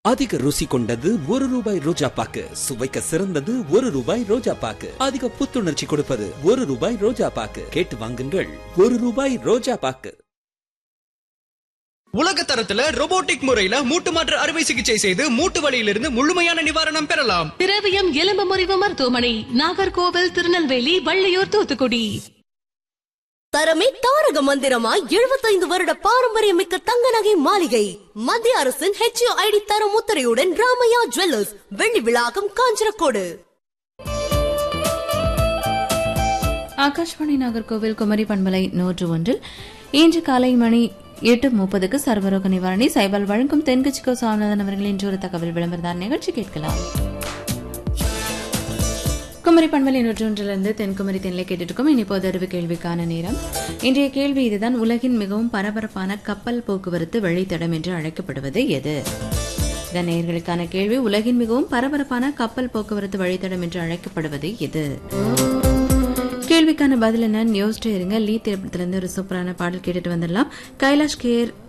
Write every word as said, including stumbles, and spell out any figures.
அதிக ருசி கொண்டது ஒரு ரூபாய் ரோஜா பாக்கு, சுவைக்க சிறந்தது ஒரு ரூபாய் ரோஜா பாக்கு, அதிக புத்துணர்ச்சி கொடுப்பது ஒரு ரூபாய் ரோஜா பாக்கு. கேட்டு வாங்குங்கள், ஒரு ரூபாய் ரோஜா பாக்கு. உலக தரத்துல ரோபோட்டிக் முறையில மூட்டு மாற்று அறுவை சிகிச்சை செய்து மூட்டு வலியிலிருந்து முழுமையான நிவாரணம் பெறலாம். திரவியம் எலும்பு முறிவு மருத்துவமனை, நாகர்கோவில், திருநெல்வேலி, வள்ளியூர், தூத்துக்குடி. தரமே தாரக மந்திரமாய் எழுபத்தைந்து வருட பாரம்பரியமிக்க தங்க நகை மாளிகை. மத்திய அரசின் ஹெச்ஓஐடி தரம் முத்திரையுடன் ராமையா ஜுவல்லர்ஸ், வெள்ளி விழாக்கம், காஞ்சனக்கோடு. ஆகாஷ்வாணி நாகர்கோவில் குமரி பண்பலை நூற்று ஒன்றில் இன்று காலை மணி எட்டு முப்பதுக்கு சர்வரோக நிவாரணி சைபால் வழங்கும் தென்கட்சிக்கோ சாமிநாதன் அவர்களின் இன்று ஒரு தகவல் விளம்பரதான் நிகழ்ச்சி கேட்கலாம். குமரி பண்பலை நூற்றொன்றிலிருந்து தென்குமரி தென்னை கேட்டிருக்கும். இனி பொது அறிவு கேள்விக்கான நேரம். இன்றைய கேள்வி இதுதான்: உலகின் மிகவும் பரபரப்பான கப்பல் போக்குவரத்து வழித்தடம் என்று அழைக்கப்படுவது எது? இதன் நேயர்களுக்கான கேள்வி: உலகின் மிகவும் பரபரப்பான கப்பல் போக்குவரத்து வழித்தடம் என்று அழைக்கப்படுவது எது? கேள்விக்கான பதில் என்ன யோசிச்சுட்டு இருங்க. லீ திரைப்படத்திலிருந்து ஒரு சூப்பரான பாடல் கேட்டுட்டு வந்துடலாம். கைலாஷ் கேர்